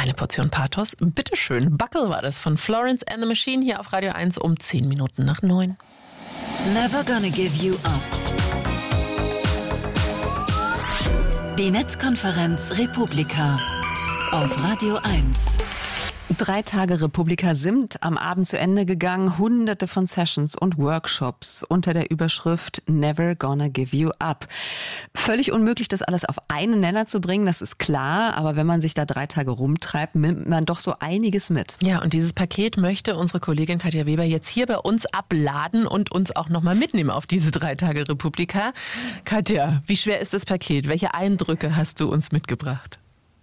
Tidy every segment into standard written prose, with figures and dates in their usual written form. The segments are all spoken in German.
Eine Portion Pathos. Bitteschön. Buckle war das von Florence and the Machine hier auf Radio 1 um 10 Minuten nach 9. Never gonna give you up. Die Netzkonferenz Republika auf Radio 1. 3 Tage Republika sind am Abend zu Ende gegangen. Hunderte von Sessions und Workshops unter der Überschrift Never Gonna Give You Up. Völlig unmöglich, das alles auf einen Nenner zu bringen, das ist klar. Aber wenn man sich da 3 Tage rumtreibt, nimmt man doch so einiges mit. Ja, und dieses Paket möchte unsere Kollegin Katja Weber jetzt hier bei uns abladen und uns auch nochmal mitnehmen auf diese 3 Tage Republika. Katja, wie schwer ist das Paket? Welche Eindrücke hast du uns mitgebracht?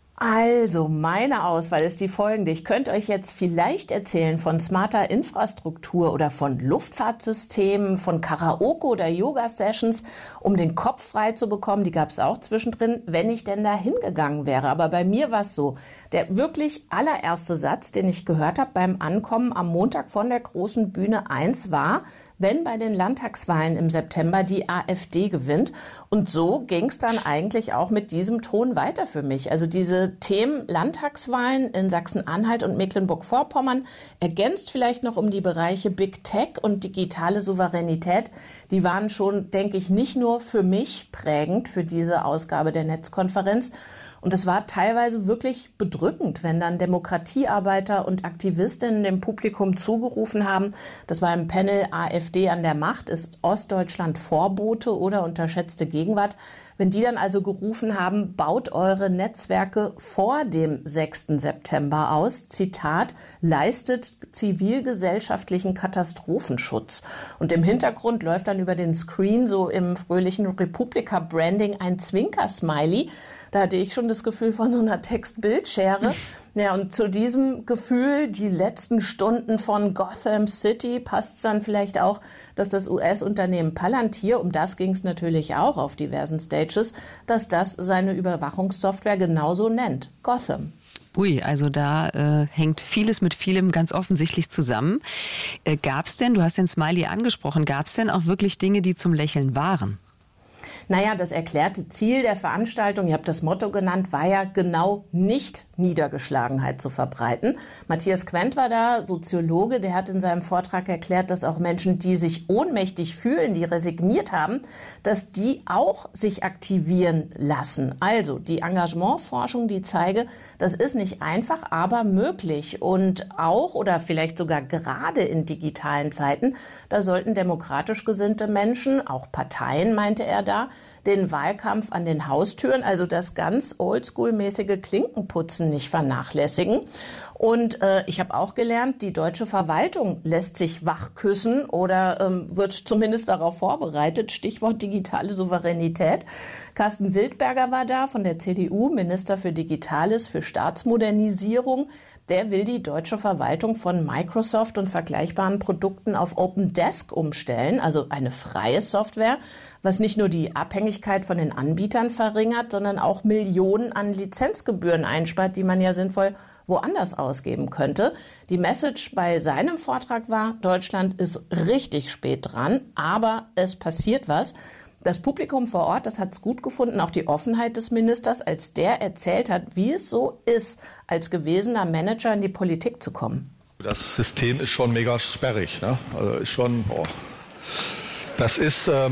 Also, meine Auswahl ist die folgende. Ich könnte euch jetzt vielleicht erzählen von smarter Infrastruktur oder von Luftfahrtsystemen, von Karaoke oder Yoga-Sessions, um den Kopf frei zu bekommen. Die gab es auch zwischendrin, wenn ich denn da hingegangen wäre. Aber bei mir war es so, der wirklich allererste Satz, den ich gehört habe beim Ankommen am Montag von der großen Bühne 1 war: Wenn bei den Landtagswahlen im September die AfD gewinnt. Und so ging es dann eigentlich auch mit diesem Ton weiter für mich. Also diese Themen Landtagswahlen in Sachsen-Anhalt und Mecklenburg-Vorpommern, ergänzt vielleicht noch um die Bereiche Big Tech und digitale Souveränität, die waren schon, denke ich, nicht nur für mich prägend für diese Ausgabe der Netzkonferenz. Und es war teilweise wirklich bedrückend, wenn dann Demokratiearbeiter und Aktivistinnen dem Publikum zugerufen haben. Das war im Panel AfD an der Macht, ist Ostdeutschland Vorbote oder unterschätzte Gegenwart. Wenn die dann also gerufen haben, baut eure Netzwerke vor dem 6. September aus, Zitat, leistet zivilgesellschaftlichen Katastrophenschutz. Und im Hintergrund läuft dann über den Screen so im fröhlichen Republika-Branding ein Zwinker-Smiley. Da hatte ich schon das Gefühl von so einer Text-Bild-Schere. Ja, und zu diesem Gefühl, die letzten Stunden von Gotham City, passt es dann vielleicht auch, dass das US-Unternehmen Palantir, um das ging es natürlich auch auf diversen Stages, dass das seine Überwachungssoftware genauso nennt. Gotham. Ui, also da hängt vieles mit vielem ganz offensichtlich zusammen. Gab es denn, du hast den Smiley angesprochen, gab es denn auch wirklich Dinge, die zum Lächeln waren? Naja, das erklärte Ziel der Veranstaltung, ihr habt das Motto genannt, war ja genau nicht Niedergeschlagenheit zu verbreiten. Matthias Quent war da, Soziologe, der hat in seinem Vortrag erklärt, dass auch Menschen, die sich ohnmächtig fühlen, die resigniert haben, dass die auch sich aktivieren lassen. Also die Engagementforschung, die zeige, das ist nicht einfach, aber möglich. Und auch oder vielleicht sogar gerade in digitalen Zeiten, da sollten demokratisch gesinnte Menschen, auch Parteien, meinte er da, den Wahlkampf an den Haustüren, also das ganz oldschool-mäßige Klinkenputzen nicht vernachlässigen. Und ich habe auch gelernt, die deutsche Verwaltung lässt sich wachküssen oder wird zumindest darauf vorbereitet. Stichwort digitale Souveränität. Carsten Wildberger war da von der CDU, Minister für Digitales, für Staatsmodernisierung. Der will die deutsche Verwaltung von Microsoft und vergleichbaren Produkten auf Open Desk umstellen, also eine freie Software, was nicht nur die Abhängigkeit von den Anbietern verringert, sondern auch Millionen an Lizenzgebühren einspart, die man ja sinnvoll woanders ausgeben könnte. Die Message bei seinem Vortrag war, Deutschland ist richtig spät dran, aber es passiert was. Das Publikum vor Ort, das hat es gut gefunden, auch die Offenheit des Ministers, als der erzählt hat, wie es so ist, als gewesener Manager in die Politik zu kommen. Das System ist schon mega sperrig, ne? Also ist schon, das ist, Sie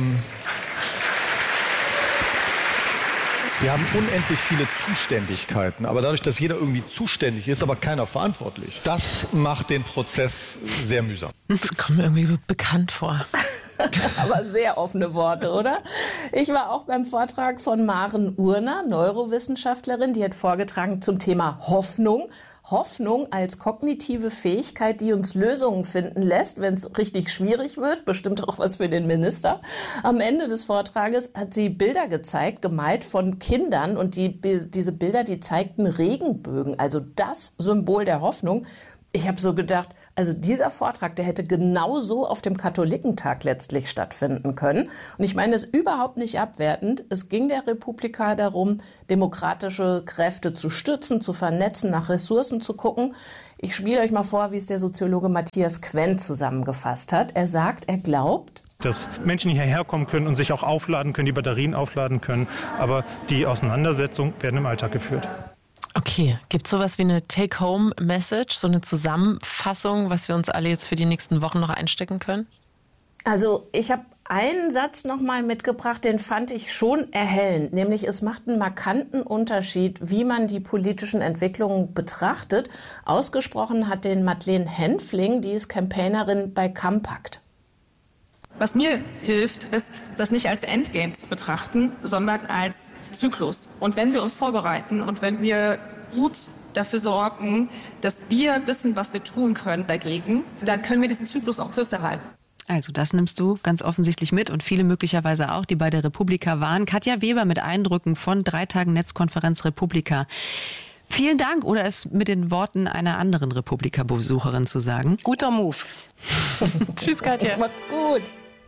haben unendlich viele Zuständigkeiten, aber dadurch, dass jeder irgendwie zuständig ist, aber keiner verantwortlich, das macht den Prozess sehr mühsam. Das kommt mir irgendwie bekannt vor. Aber sehr offene Worte, oder? Ich war auch beim Vortrag von Maren Urner, Neurowissenschaftlerin, die hat vorgetragen zum Thema Hoffnung. Hoffnung als kognitive Fähigkeit, die uns Lösungen finden lässt, wenn es richtig schwierig wird. Bestimmt auch was für den Minister. Am Ende des Vortrages hat sie Bilder gezeigt, gemalt von Kindern. Und diese Bilder, die zeigten Regenbögen, also das Symbol der Hoffnung. Ich habe so gedacht, also dieser Vortrag, der hätte genauso auf dem Katholikentag letztlich stattfinden können. Und ich meine es überhaupt nicht abwertend. Es ging der Republika darum, demokratische Kräfte zu stützen, zu vernetzen, nach Ressourcen zu gucken. Ich spiele euch mal vor, wie es der Soziologe Matthias Quent zusammengefasst hat. Er sagt, er glaubt, dass Menschen hierher kommen können und sich auch aufladen können, die Batterien aufladen können. Aber die Auseinandersetzungen werden im Alltag geführt. Okay, gibt es sowas wie eine Take-Home-Message, so eine Zusammenfassung, was wir uns alle jetzt für die nächsten Wochen noch einstecken können? Also ich habe einen Satz nochmal mitgebracht, den fand ich schon erhellend, nämlich es macht einen markanten Unterschied, wie man die politischen Entwicklungen betrachtet. Ausgesprochen hat den Madeleine Henfling, die ist Campaignerin bei Campact. Was mir hilft, ist, das nicht als Endgame zu betrachten, sondern als Zyklus. Und wenn wir uns vorbereiten und wenn wir gut dafür sorgen, dass wir wissen, was wir tun können dagegen, dann können wir diesen Zyklus auch kürzer halten. Also das nimmst du ganz offensichtlich mit und viele möglicherweise auch, die bei der Republika waren. Katja Weber mit Eindrücken von 3 Tagen Netzkonferenz Republika. Vielen Dank, oder es mit den Worten einer anderen Republika-Besucherin zu sagen. Guter Move. Tschüss, Katja. Macht's gut.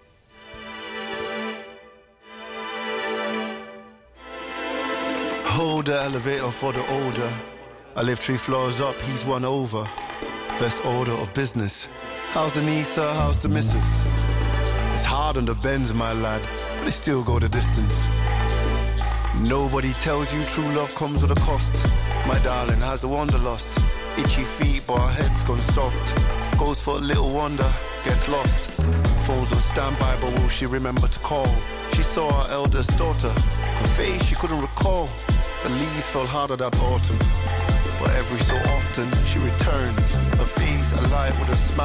Hold the elevator for the older. I live 3 floors up, he's 1 over. First order of business. How's the niece, sir? How's the missus? It's hard on the Benz, my lad, but they still go the distance. Nobody tells you true love comes with a cost. My darling has the wanderlust. Itchy feet, but her head's gone soft. Goes for a little wonder, gets lost. Phone's on standby, but will she remember to call? She saw her eldest daughter. Her face she couldn't recall. The leaves fell harder that autumn. But every so often she returns, her face alive with a smile.